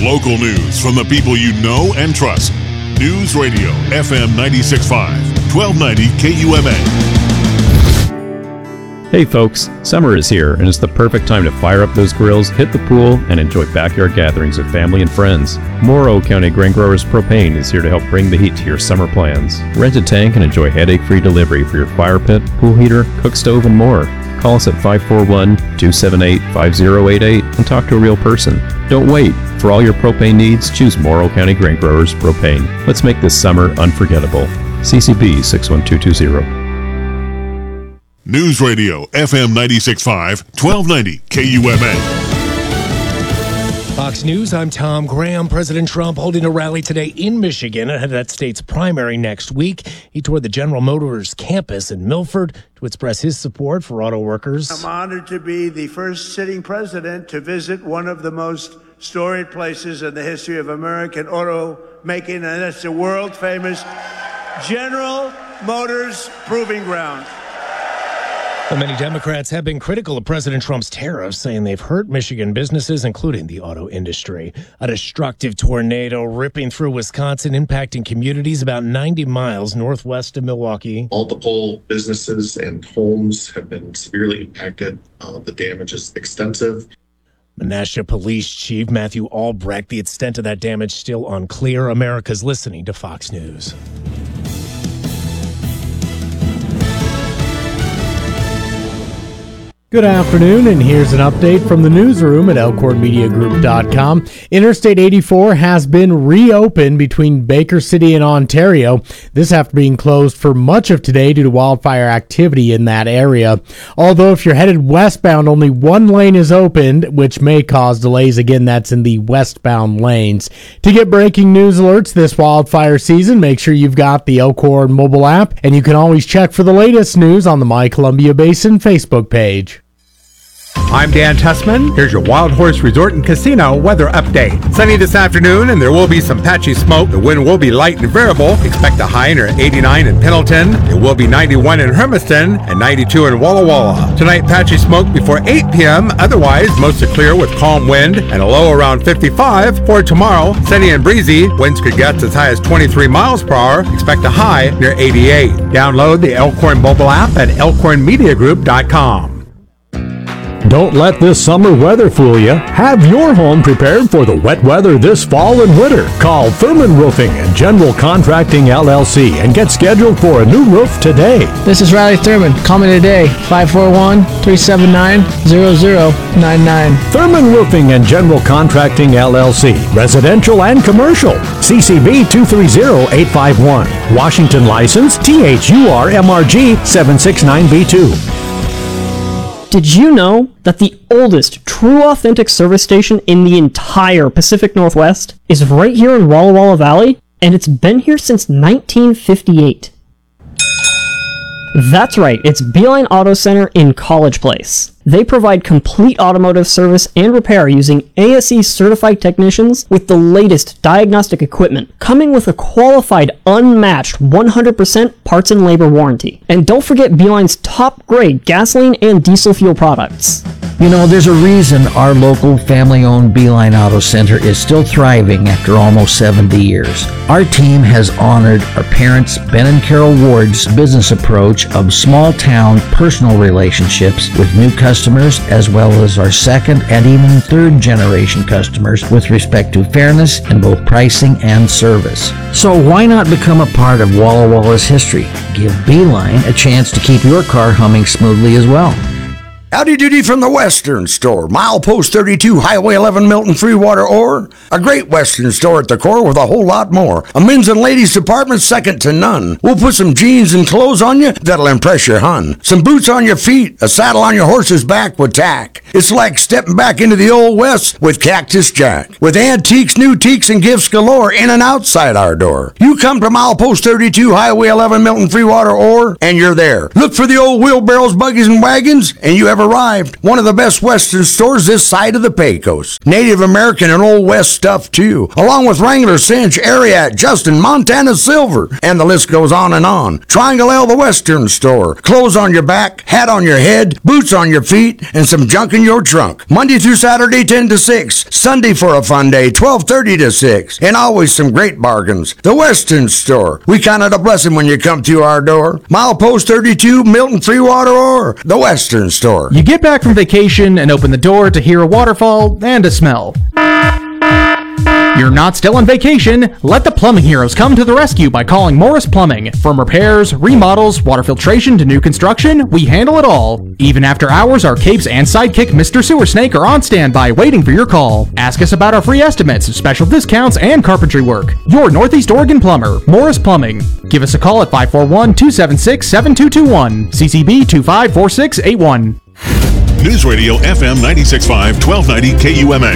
Local news from the people you know and trust. News Radio FM 96.5, 1290 KUMA. Hey folks, summer is here and it's the perfect time to fire up those grills, hit the pool, and enjoy backyard gatherings with family and friends. Morrow County Grain Growers Propane is here to help bring the heat to your summer plans. Rent a tank and enjoy headache-free delivery for your fire pit, pool heater, cook stove, and more. Call us at 541-278-5088 and talk to a real person. Don't wait. For all your propane needs, choose Morrow County Grain Growers Propane. Let's make this summer unforgettable. CCB 61220. News Radio FM 96.5, 1290 KUMA. Fox News, I'm Tom Graham. President Trump holding a rally today in Michigan ahead of that state's primary next week. He toured the General Motors campus in Milford to express his support for auto workers. I'm honored to be the first sitting president to visit one of the most storied places in the history of American automaking, and that's the world-famous General Motors Proving Ground. Well, many Democrats have been critical of President Trump's tariffs, saying they've hurt Michigan businesses, including the auto industry. A destructive tornado ripping through Wisconsin, impacting communities about 90 miles northwest of Milwaukee. Multiple businesses and homes have been severely impacted. The damage is extensive. Menasha Police Chief Matthew Albrecht, the extent of that damage still unclear. America's listening to Fox News. Good afternoon, and here's an update from the newsroom at elkhornmediagroup.com. Interstate 84 has been reopened between Baker City and Ontario, this after being closed for much of today due to wildfire activity in that area. Although if you're headed westbound, only one lane is opened, which may cause delays. Again, that's in the westbound lanes. To get breaking news alerts this wildfire season, make sure you've got the Elkhorn mobile app, and you can always check for the latest news on the My Columbia Basin Facebook page. I'm Dan Tussman. Here's your Wild Horse Resort and Casino weather update. Sunny this afternoon, and there will be some patchy smoke. The wind will be light and variable. Expect a high near 89 in Pendleton. It will be 91 in Hermiston and 92 in Walla Walla. Tonight, patchy smoke before 8 p.m. Otherwise, mostly clear with calm wind and a low around 55. For tomorrow, sunny and breezy. Winds could get as high as 23 miles per hour. Expect a high near 88. Download the Elkhorn mobile app at elkhornmediagroup.com. Don't let this summer weather fool you. Have your home prepared for the wet weather this fall and winter. Call Thurman Roofing and General Contracting LLC and get scheduled for a new roof today. This is Riley Thurman. Call me today, 541-379-0099. Thurman Roofing and General Contracting LLC. Residential and commercial. CCB 230851. Washington license THURMRG 769B2. Did you know that the oldest true authentic service station in the entire Pacific Northwest is right here in Walla Walla Valley? And it's been here since 1958. That's right, it's Beeline Auto Center in College Place. They provide complete automotive service and repair using ASE certified technicians with the latest diagnostic equipment, coming with a qualified, unmatched 100% parts and labor warranty. And don't forget Beeline's top grade gasoline and diesel fuel products. You know, there's a reason our local family-owned Beeline Auto Center is still thriving after almost 70 years. Our team has honored our parents, Ben and Carol Ward's business approach of small-town personal relationships with new customers, as well as our second and even third generation customers with respect to fairness in both pricing and service. So why not become a part of Walla Walla's history? Give Beeline a chance to keep your car humming smoothly as well. Howdy doody from the Western Store. Milepost 32, Highway 11, Milton, Freewater, or a great Western store at the core with a whole lot more. A men's and ladies department second to none. We'll put some jeans and clothes on you that'll impress your hun. Some boots on your feet, a saddle on your horse's back with tack. It's like stepping back into the old West with Cactus Jack. With antiques, new teaks, and gifts galore in and outside our door. You come to Milepost 32, Highway 11, Milton, Freewater, or, and you're there. Look for the old wheelbarrows, buggies, and wagons, and you ever arrived. One of the best Western stores this side of the Pecos. Native American and Old West stuff too, along with Wrangler, Cinch, Ariat, Justin, Montana Silver, and the list goes on and on. Triangle L, the Western store. Clothes on your back, hat on your head, boots on your feet, and some junk in your trunk. Monday through Saturday, 10 to 6. Sunday for a fun day, 12:30 to 6. And always some great bargains. The Western store. We count it a blessing when you come through our door. Milepost 32, Milton Freewater, or the Western store. You get back from vacation and open the door to hear a waterfall and a smell. You're not still on vacation. Let the plumbing heroes come to the rescue by calling Morris Plumbing. From repairs, remodels, water filtration to new construction, we handle it all. Even after hours, our capes and sidekick Mr. Sewer Snake are on standby waiting for your call. Ask us about our free estimates, special discounts, and carpentry work. Your Northeast Oregon plumber, Morris Plumbing. Give us a call at 541-276-7221. CCB 254681. News Radio FM 96.5, 1290 KUMA.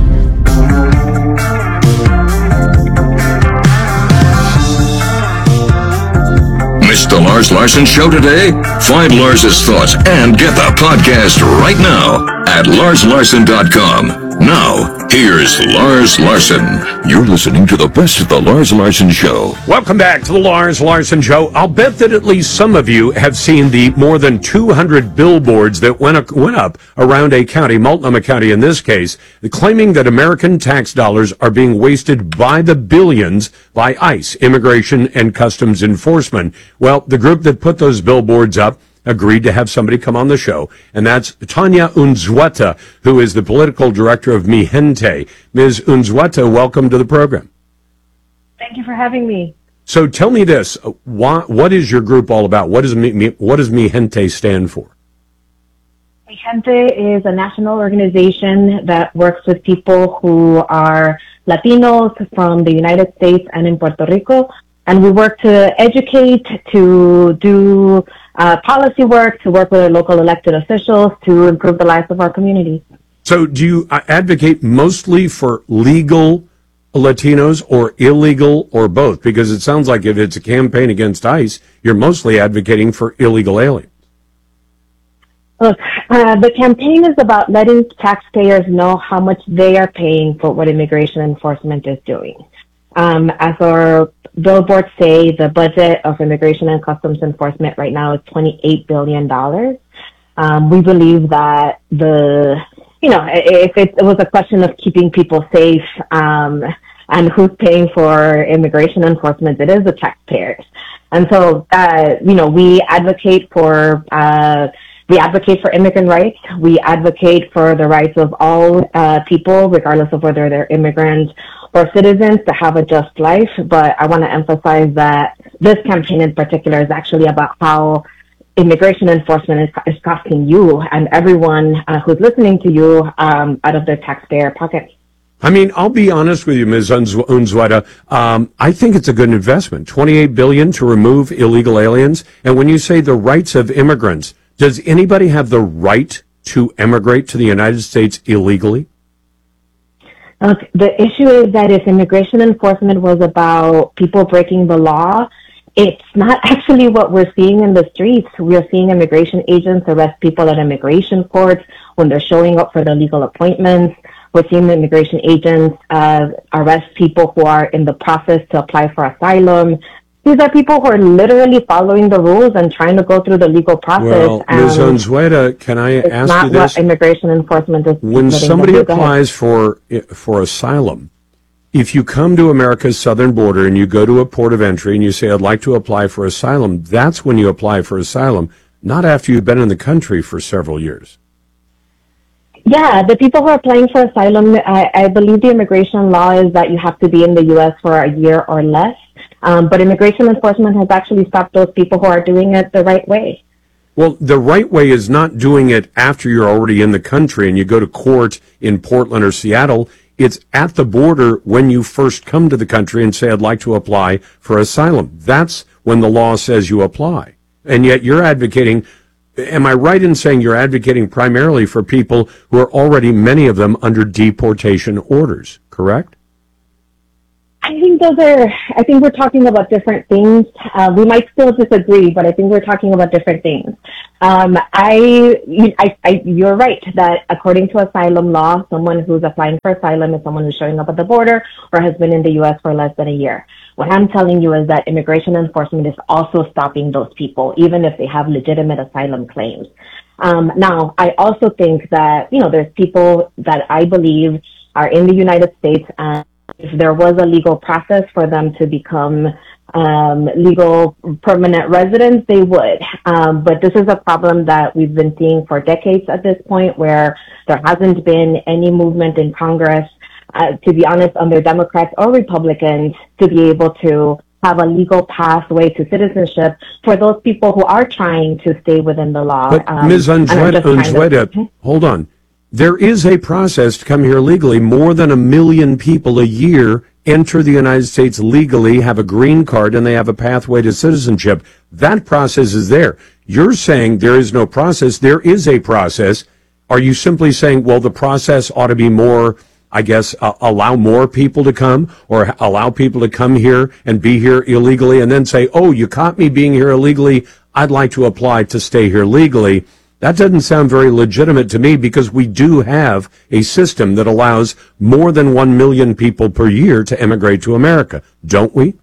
Missed the Lars Larson Show today? Find Lars's thoughts and get the podcast right now at larslarson.com. Now, here's Lars Larson. You're listening to the best of the Lars Larson Show. Welcome back to the Lars Larson Show. I'll bet that at least some of you have seen the more than 200 billboards that went up around a county, Multnomah County in this case, claiming that American tax dollars are being wasted by the billions by ICE, Immigration and Customs Enforcement. Well, the group that put those billboards up agreed to have somebody come on the show, and that's Tanya Unzueta, who is the political director of Mi Gente. Ms. Unzueta, welcome to the program. Thank you for having me. So tell me this, what is your group all about? What does Mi Gente stand for? Mi Gente is a national organization that works with people who are Latinos from the United States and in Puerto Rico, and we work to educate, to do policy work, to work with our local elected officials to improve the lives of our community. So do you advocate mostly for legal Latinos or illegal or both? Because it sounds like if it's a campaign against ICE, you're mostly advocating for illegal aliens. Look, the campaign is about letting taxpayers know how much they are paying for what immigration enforcement is doing. As our billboards say, the budget of Immigration and Customs Enforcement right now is $28 billion. We believe that if it was a question of keeping people safe, and who's paying for immigration enforcement, it is the taxpayers. And so, we advocate for immigrant rights. We advocate for the rights of all people, regardless of whether they're immigrants or citizens, to have a just life. But I want to emphasize that this campaign in particular is actually about how immigration enforcement is costing you and everyone who's listening to you out of their taxpayer pocket. I mean, I'll be honest with you, Ms. Unzueta. I think it's a good investment. $28 billion to remove illegal aliens. And when you say the rights of immigrants, does anybody have the right to emigrate to the United States illegally? The issue is that if immigration enforcement was about people breaking the law, it's not actually what we're seeing in the streets. We're seeing immigration agents arrest people at immigration courts when they're showing up for their legal appointments. We're seeing the immigration agents arrest people who are in the process to apply for asylum. These are people who are literally following the rules and trying to go through the legal process. Well, Ms. Unzueta, can I ask you this? It's not what immigration enforcement is. When somebody applies for asylum, if you come to America's southern border and you go to a port of entry and you say, I'd like to apply for asylum, that's when you apply for asylum, not after you've been in the country for several years. Yeah, the people who are applying for asylum, I believe the immigration law is that you have to be in the U.S. for a year or less. But immigration enforcement has actually stopped those people who are doing it the right way. Well, the right way is not doing it after you're already in the country and you go to court in Portland or Seattle. It's at the border when you first come to the country and say, I'd like to apply for asylum. That's when the law says you apply. And yet you're advocating, am I right in saying you're advocating primarily for people who are already, many of them, under deportation orders, correct? I think we're talking about different things. We might still disagree, but I think we're talking about different things. You're right that according to asylum law, someone who's applying for asylum is someone who's showing up at the border or has been in the U.S. for less than a year. What I'm telling you is that immigration enforcement is also stopping those people, even if they have legitimate asylum claims. Now, I also think that, there's people that I believe are in the United States, and if there was a legal process for them to become legal permanent residents, they would. But this is a problem that we've been seeing for decades at this point, where there hasn't been any movement in Congress, to be honest, under Democrats or Republicans, to be able to have a legal pathway to citizenship for those people who are trying to stay within the law. But Ms. Unzueta, hold on. There is a process to come here legally. More than 1 million people a year enter the United States legally, have a green card, and they have a pathway to citizenship. That process is there. You're saying there is no process. There is a process. Are you simply saying, well, the process ought to be more, allow more people to come, or allow people to come here and be here illegally and then say, oh, you caught me being here illegally, I'd like to apply to stay here legally? That doesn't sound very legitimate to me, because we do have a system that allows more than 1 million people per year to immigrate to America, don't we?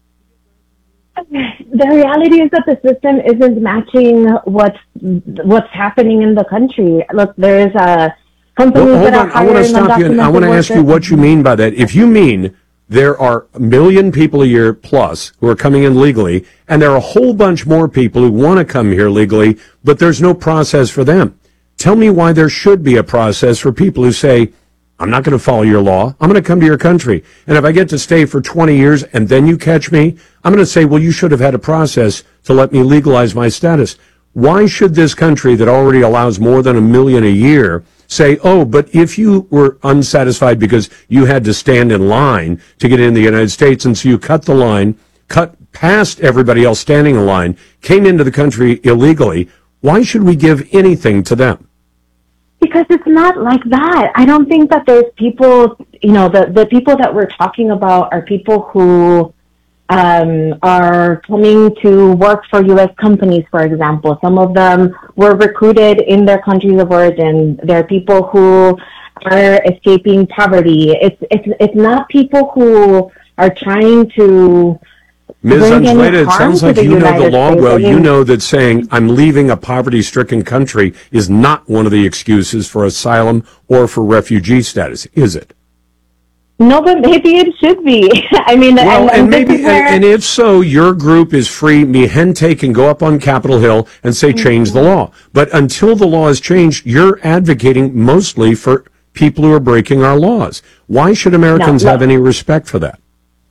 The reality is that the system isn't matching what's happening in the country. Look, there's companies that are hiring. I want to stop you, and I want to ask you what you mean by that. If you mean there are 1 million people a year plus who are coming in legally, and there are a whole bunch more people who want to come here legally, but there's no process for them. Tell me why there should be a process for people who say, I'm not going to follow your law, I'm going to come to your country, and if I get to stay for 20 years and then you catch me, I'm going to say, well, you should have had a process to let me legalize my status. Why should this country that already allows more than 1 million a year say, oh, but if you were unsatisfied because you had to stand in line to get in the United States, and so you cut the line, cut past everybody else standing in line, came into the country illegally, why should we give anything to them? Because it's not like that. I don't think that there's people, the people that we're talking about are people who are coming to work for U.S. companies, for example. Some of them were recruited in their countries of origin. There are people who are escaping poverty. It's not people who are trying to. Ms. Unzueta, it sounds like you know the law well. You know that saying I'm leaving a poverty-stricken country is not one of the excuses for asylum or for refugee status, is it? No, but maybe it should be. I mean, well, and if so, your group is free. Mi Gente can go up on Capitol Hill and say change the law. But until the law is changed, you're advocating mostly for people who are breaking our laws. Why should Americans have any respect for that?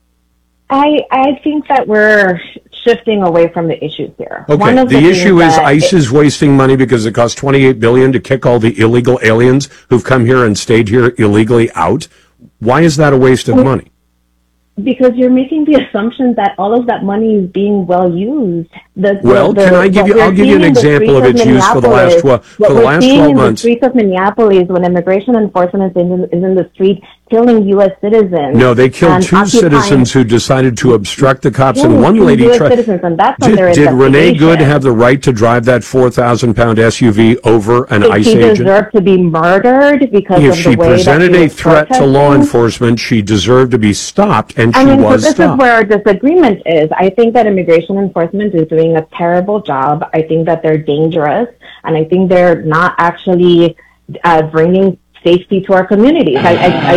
I think that we're shifting away from the issues here. Okay, the issue is ICE is wasting money because it costs $28 billion to kick all the illegal aliens who've come here and stayed here illegally out. Why is that a waste of money? Because you're making the assumption that all of that money is being well used. I'll give you an example of its use for the last 12 months. The streets of Minneapolis, when immigration enforcement is in the street killing U.S. citizens. No, they killed 2 citizens who decided to obstruct the cops, and one lady tried. Did Renee Good have the right to drive that 4,000-pound SUV over an ICE agent? She deserved to be murdered because of the way that she presented a threat to law enforcement, she deserved to be stopped, and she was stopped. This is where our disagreement is. I think that immigration enforcement is doing a terrible job. I think that they're dangerous, and I think they're not actually bringing safety to our communities. Ms.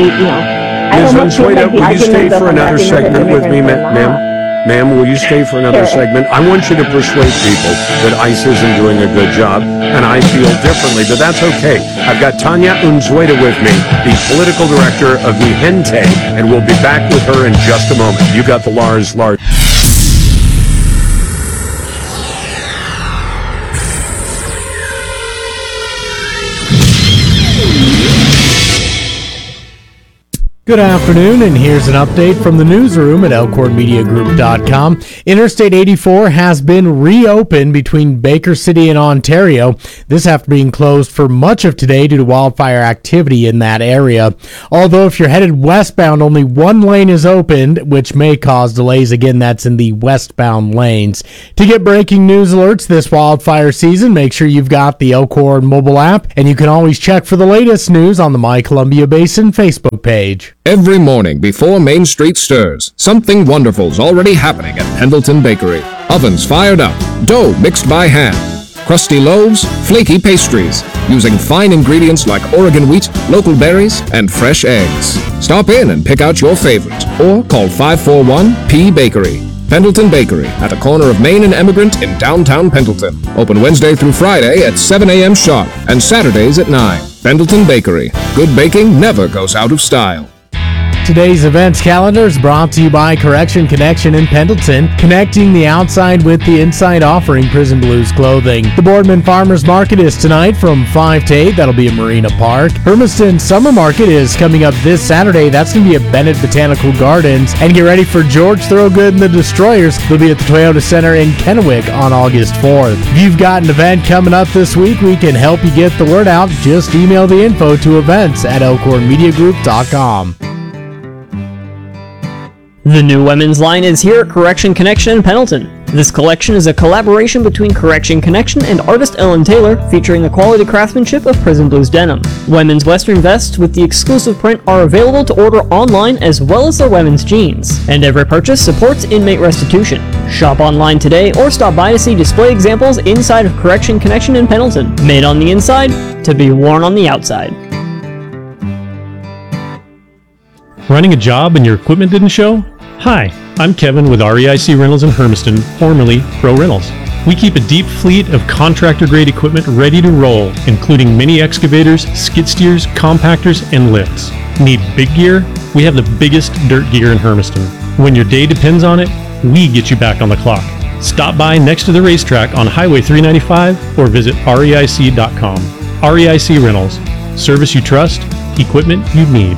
Unzueta, will you stay for another segment with me, ma'am? Ma'am, will you stay for another segment? I want you to persuade people that ICE isn't doing a good job, and I feel differently, but that's okay. I've got Tanya Unzueta with me, the political director of Mi Gente, and we'll be back with her in just a moment. You got the Lars. Good afternoon, and here's an update from the newsroom at ElkhornMediaGroup.com. Interstate 84 has been reopened between Baker City and Ontario, this after being closed for much of today due to wildfire activity in that area. Although if you're headed westbound, only one lane is opened, which may cause delays. Again, that's in the westbound lanes. To get breaking news alerts this wildfire season, make sure you've got the Elkhorn mobile app, and you can always check for the latest news on the My Columbia Basin Facebook page. Every morning before Main Street stirs, something wonderful's already happening at Pendleton Bakery. Ovens fired up, dough mixed by hand, crusty loaves, flaky pastries, using fine ingredients like Oregon wheat, local berries, and fresh eggs. Stop in and pick out your favorite, or call 541-P-Bakery. Pendleton Bakery, at the corner of Main and Emigrant in downtown Pendleton. Open Wednesday through Friday at 7 a.m. sharp and Saturdays at 9. Pendleton Bakery. Good baking never goes out of style. Today's events calendar is brought to you by Correction Connection in Pendleton, connecting the outside with the inside, offering Prison Blues clothing. The Boardman Farmers Market is tonight from 5 to 8. That'll be at Marina Park. Hermiston Summer Market is coming up this Saturday. That's going to be at Bennett Botanical Gardens. And get ready for George Thorogood and the Destroyers. They'll be at the Toyota Center in Kennewick on August 4th. If you've got an event coming up this week, we can help you get the word out. Just email the info to events@elkhornmediagroup.com. The new women's line is here at Correction Connection in Pendleton. This collection is a collaboration between Correction Connection and artist Ellen Taylor, featuring the quality craftsmanship of Prison Blues denim. Women's western vests with the exclusive print are available to order online, as well as their women's jeans. And every purchase supports inmate restitution. Shop online today or stop by to see display examples inside of Correction Connection in Pendleton. Made on the inside to be worn on the outside. Running a job and your equipment didn't show? Hi, I'm Kevin with REIC Rentals in Hermiston, formerly Pro Rentals. We keep a deep fleet of contractor-grade equipment ready to roll, including mini excavators, skid steers, compactors, and lifts. Need big gear? We have the biggest dirt gear in Hermiston. When your day depends on it, we get you back on the clock. Stop by next to the racetrack on Highway 395 or visit reic.com. REIC Rentals. Service you trust, equipment you need.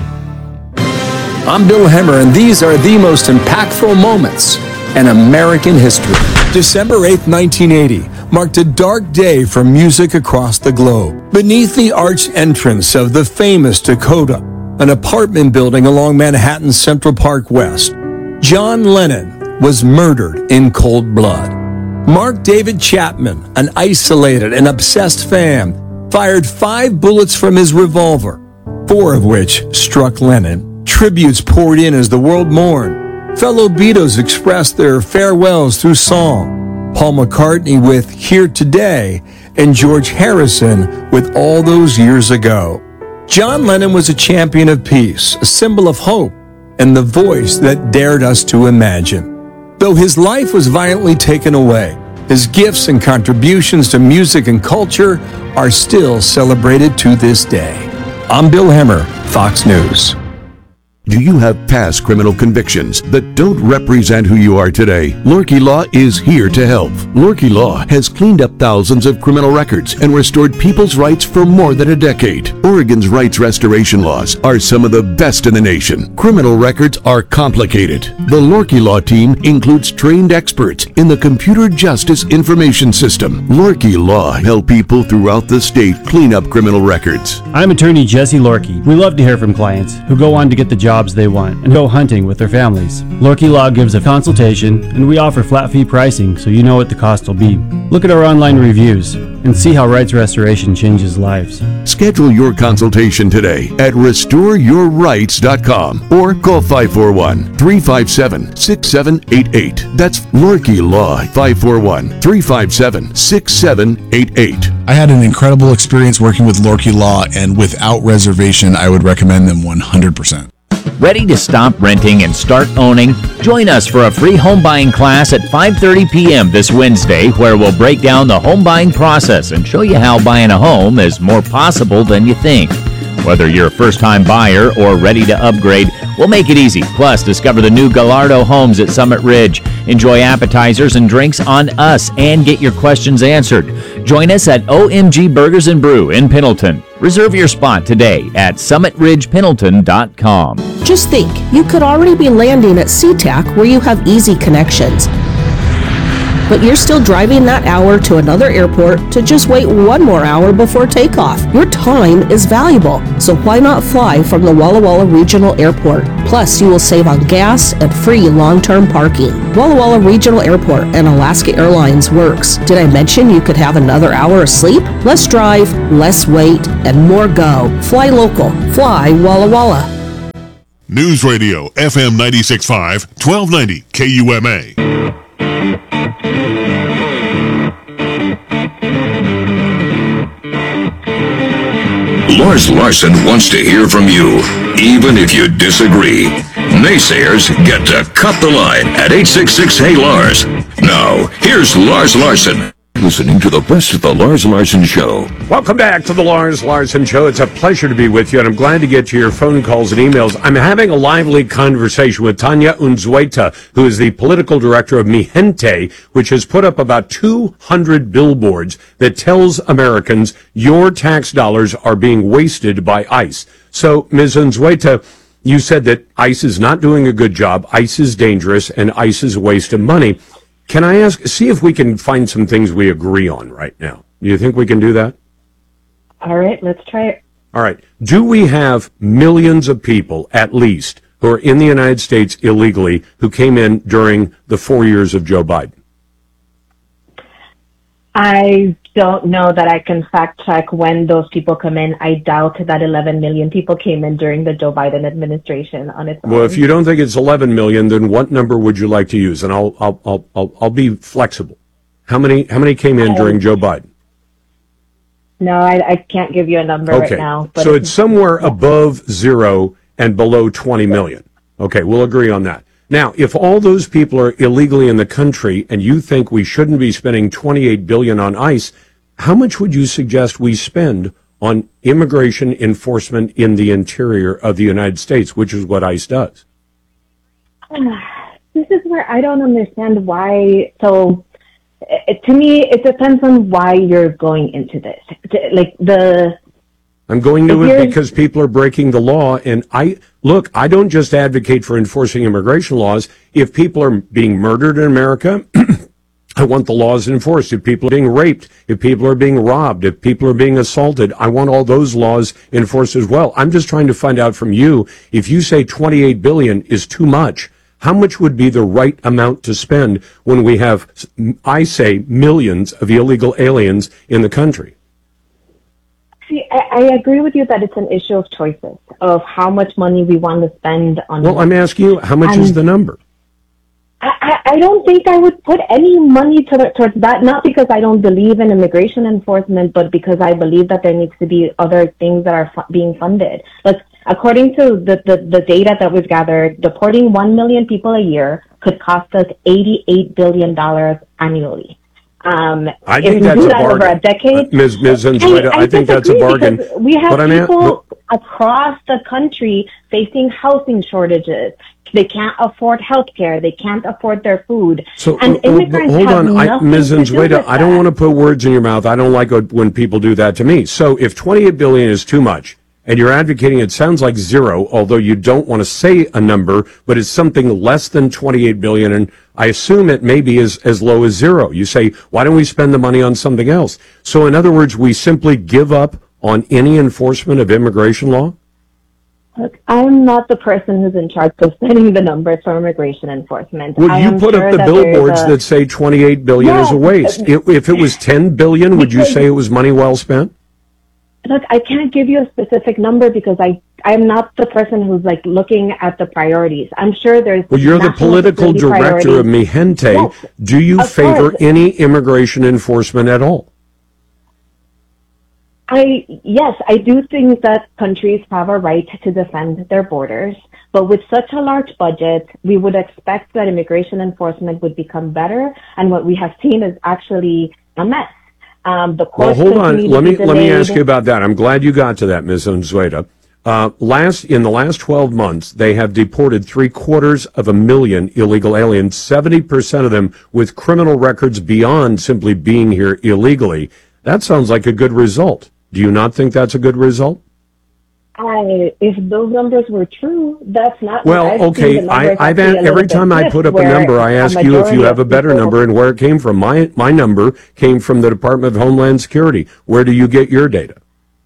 I'm Bill Hemmer, and these are the most impactful moments in American history. December 8th, 1980, marked a dark day for music across the globe. Beneath the arched entrance of the famous Dakota, an apartment building along Manhattan's Central Park West, John Lennon was murdered in cold blood. Mark David Chapman, an isolated and obsessed fan, fired 5 bullets from his revolver, 4 of which struck Lennon. Tributes poured in as the world mourned. Fellow Beatles expressed their farewells through song. Paul McCartney with Here Today, and George Harrison with All Those Years Ago. John Lennon was a champion of peace, a symbol of hope, and the voice that dared us to imagine. Though his life was violently taken away, his gifts and contributions to music and culture are still celebrated to this day. I'm Bill Hemmer, Fox News. Do you have past criminal convictions that don't represent who you are today? Lorky Law is here to help. Lorky Law has cleaned up thousands of criminal records and restored people's rights for more than a decade. Oregon's rights restoration laws are some of the best in the nation. Criminal records are complicated. The Lorky Law team includes trained experts in the Computer Justice Information System. Lorky Law help people throughout the state clean up criminal records. I'm attorney Jesse Lorky. We love to hear from clients who go on to get the jobs they want and go hunting with their families. Lorky Law gives a consultation, and we offer flat fee pricing so you know what the cost will be. Look at our online reviews and see how rights restoration changes lives. Schedule your consultation today at restoreyourrights.com or call 541-357-6788. That's Lorky Law, 541-357-6788. I had an incredible experience working with Lorky Law, and without reservation, I would recommend them 100%. Ready to stop renting and start owning? Join us for a free home buying class at 5:30 p.m. this Wednesday, where we'll break down the home buying process and show you how buying a home is more possible than you think. Whether you're a first-time buyer or ready to upgrade, we'll make it easy. Plus, discover the new Gallardo Homes at Summit Ridge. Enjoy appetizers and drinks on us and get your questions answered. Join us at OMG Burgers and Brew in Pendleton. Reserve your spot today at summitridgependleton.com. Just think, you could already be landing at SeaTac where you have easy connections. But you're still driving that hour to another airport to just wait one more hour before takeoff. Your time is valuable, so why not fly from the Walla Walla Regional Airport? Plus, you will save on gas and free long-term parking. Walla Walla Regional Airport and Alaska Airlines works. Did I mention you could have another hour of sleep? Less drive, less wait, and more go. Fly local. Fly Walla Walla. News Radio, FM 96.5, 1290 KUMA. Lars Larson wants to hear from you, even if you disagree. Naysayers get to cut the line at 866-HEY-LARS. Now, here's Lars Larson. Listening to the best of the Lars Larson Show. Welcome back to the Lars Larson Show. It's a pleasure to be with you, and I'm glad to get to your phone calls and emails. I'm having a lively conversation with Tanya Unzueta, who is the political director of Mi Gente, which has put up about 200 billboards that tells Americans your tax dollars are being wasted by ICE. So, Ms. Unzueta, you said that ICE is not doing a good job, ICE is dangerous, and ICE is a waste of money. Can I see if we can find some things we agree on right now? Do you think we can do that? All right, let's try it. All right. Do we have millions of people, at least, who are in the United States illegally who came in during the 4 years of Joe Biden? I don't know that I can fact check when those people come in. I doubt that 11 million people came in during the Joe Biden administration on its own. Well, if you don't think it's 11 million, then what number would you like to use? And I'll be flexible. How many came in during Joe Biden? No, I can't give you a number right now. But so it's somewhere above 0 and below 20 million. Okay, we'll agree on that. Now, if all those people are illegally in the country and you think we shouldn't be spending $28 billion on ICE, how much would you suggest we spend on immigration enforcement in the interior of the United States, which is what ICE does? This is where I don't understand why. So, to me, it depends on why you're going into this. I'm going to it because people are breaking the law, and I don't just advocate for enforcing immigration laws. If people are being murdered in America, I want the laws enforced. If people are being raped, if people are being robbed, if people are being assaulted, I want all those laws enforced as well. I'm just trying to find out from you, if you say $28 billion is too much, how much would be the right amount to spend when we have, I say, millions of illegal aliens in the country? See, I agree with you that it's an issue of choices, of how much money we want to spend on. Well, I'm asking you, how much is the number? I don't think I would put any money towards that, not because I don't believe in immigration enforcement, but because I believe that there needs to be other things that are being funded. Like, according to the data that we've gathered, deporting 1 million people a year could cost us $88 billion annually. I think that's a bargain. Over a decade, Ms. Unzueta, I think that's a bargain. We have people across the country facing housing shortages. They can't afford health care. They can't afford their food. So, and immigrants hold have on, nothing Ms. to do Unzueta, with I don't that. want to put words in your mouth. I don't like when people do that to me. So if $28 billion is too much, and you're advocating it sounds like 0, although you don't want to say a number, but it's something less than $28 billion, and I assume it may be as low as 0. You say, why don't we spend the money on something else? So in other words, we simply give up on any enforcement of immigration law? Look, I'm not the person who's in charge of setting the numbers for immigration enforcement. Well, you put up the billboards that say $28 billion is a waste. If it was $10 billion, would you say it was money well spent? Look, I can't give you a specific number because I'm not the person who's looking at the priorities. I'm sure there's. Well, you're the political director of Mi Gente. Yes, do you favor any immigration enforcement at all? Yes, I do think that countries have a right to defend their borders, but with such a large budget, we would expect that immigration enforcement would become better, and what we have seen is actually a mess. Well, hold on. Let me ask you about that. I'm glad you got to that, Ms. Unzueta. In the last 12 months, they have deported 750,000 illegal aliens, 70% of them with criminal records beyond simply being here illegally. That sounds like a good result. Do you not think that's a good result? If those numbers were true, that's not. Well, okay. I've every time I put up a number, I ask you if you have a better number and where it came from. My number came from the Department of Homeland Security. Where do you get your data?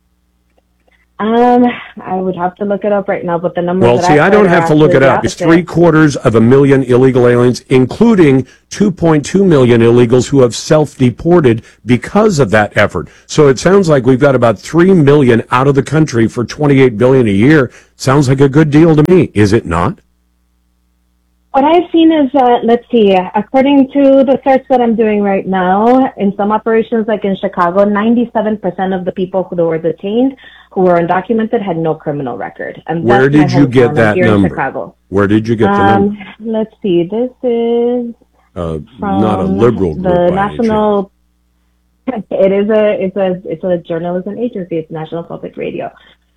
I would have to look it up right now, but the numbers. Well, see, I don't have to look it up. It's 750,000 illegal aliens, including 2.2 million illegals who have self-deported because of that effort. So it sounds like we've got about 3 million out of the country for $28 billion a year. Sounds like a good deal to me, is it not? What I've seen is that, let's see, according to the search that I'm doing right now, in some operations like in Chicago, 97% of the people who were detained, who were undocumented, had no criminal record. And where did you get that number? In Chicago. Where did you get the number? Let's see, this is not a liberal group. The National. It's a journalism agency. It's National Public Radio.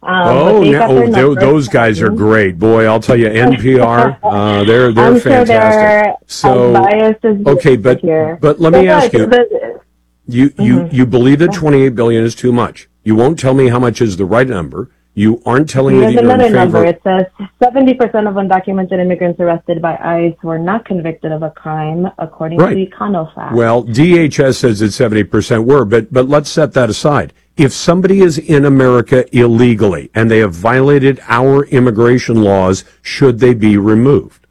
Those guys are great, boy. I'll tell you, NPR, they're fantastic. So okay, but let me ask you, you believe that 28 billion is too much? You won't tell me how much is the right number. You aren't telling me that you're in favor. There's another number. It says 70% of undocumented immigrants arrested by ICE were not convicted of a crime, according to Econofact. Well, DHS says that 70% were, but let's set that aside. If somebody is in America illegally and they have violated our immigration laws, should they be removed?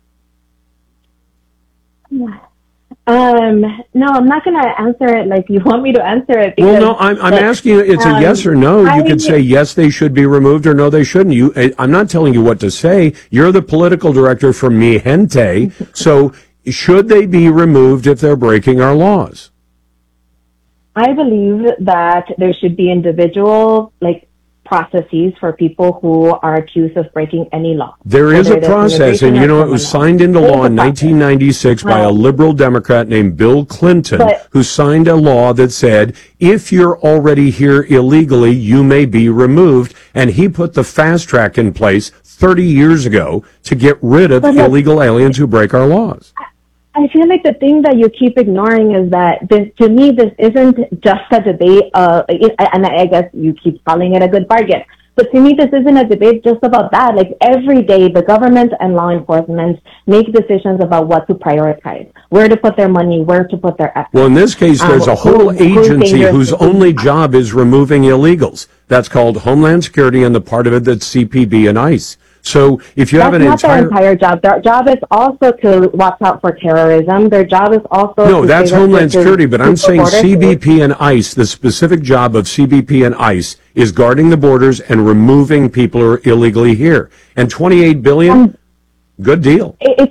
No, I'm not going to answer it like you want me to answer it. Well, no, I'm asking you, it's a yes or no. You could say yes, they should be removed, or no, they shouldn't. I'm not telling you what to say. You're the political director for Mi Gente. So should they be removed if they're breaking our laws? I believe that there should be individual, processes for people who are accused of breaking any law. There is a process, and it was signed into law in 1996 by a liberal Democrat named Bill Clinton, who signed a law that said, if you're already here illegally, you may be removed, and he put the fast track in place 30 years ago to get rid of illegal aliens who break our laws. I feel like the thing that you keep ignoring is that to me, this isn't just a debate, and I guess you keep calling it a good bargain. But to me, this isn't a debate just about that. Every day, the government and law enforcement make decisions about what to prioritize, where to put their money, where to put their effort. Well, in this case, there's a whole agency whose only job is removing illegals. That's called Homeland Security, and the part of it that's CPB and ICE. So if you have an their entire job. Their job is also to watch out for terrorism. Their job is also no, that's Homeland Security. But I'm saying CBP and ICE. The specific job of CBP and ICE is guarding the borders and removing people who are illegally here. And 28 billion. Good deal. Look,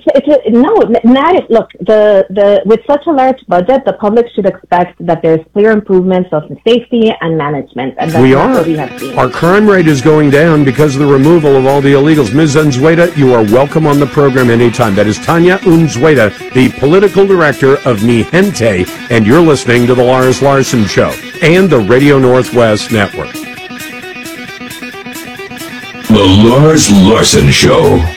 with such a large budget, the public should expect that there's clear improvements of safety and management. And that's what we have seen. Our crime rate is going down because of the removal of all the illegals. Ms. Unzueta, you are welcome on the program anytime. That is Tanya Unzueta, the political director of Mi Gente, and you're listening to The Lars Larson Show and the Radio Northwest Network. The Lars Larson Show.